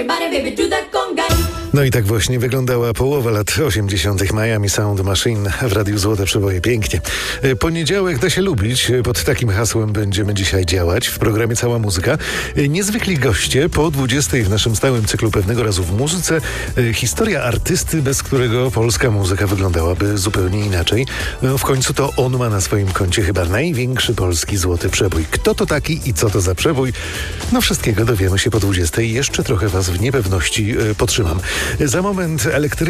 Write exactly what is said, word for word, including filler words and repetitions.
No i tak właśnie wyglądała połowa lat osiemdziesiątych. Miami Sound Machine w Radiu Złote Przeboje. Pięknie. Poniedziałek da się lubić. Pod takim hasłem będziemy dzisiaj działać w programie Cała Muzyka. Niezwykli goście po dwudziestej w naszym stałym cyklu Pewnego Razu w Muzyce. Historia artysty, bez którego polska muzyka wyglądałaby zupełnie inaczej. No, w końcu to on ma na swoim koncie chyba największy polski złoty przebój. Kto to taki i co to za przebój? No wszystkiego dowiemy się po dwudziestej. Jeszcze trochę was w niepewności y, potrzymam. Za moment elektryczny